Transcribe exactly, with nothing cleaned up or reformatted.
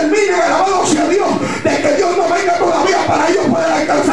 terminen, alabado sea Dios, de que Dios no venga todavía para ellos poder alcanzar